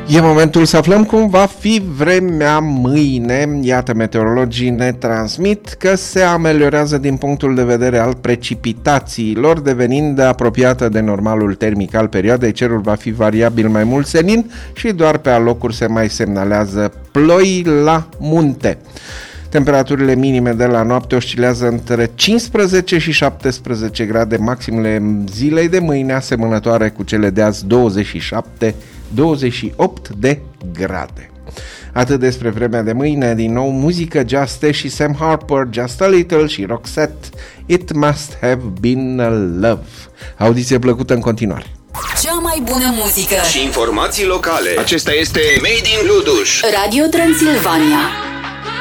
E momentul să aflăm cum va fi vremea mâine. Iată, meteorologii ne transmit că se ameliorează din punctul de vedere al precipitațiilor, devenind apropiată de normalul termic al perioadei. Cerul va fi variabil mai mult senin și doar pe alocuri se mai semnalează ploi la munte. Temperaturile minime de la noapte oscilează între 15 și 17 grade, maximele zilei de mâine asemănătoare cu cele de azi, 27-28 de grade. Atât despre vremea de mâine. Din nou muzică, Just și Sam Harper, Just a Little și Roxette, It Must Have Been a Love. Audiție plăcută în continuare. Cea mai bună muzică și informații locale. Acesta este Made in Luduș, Radio Transilvania.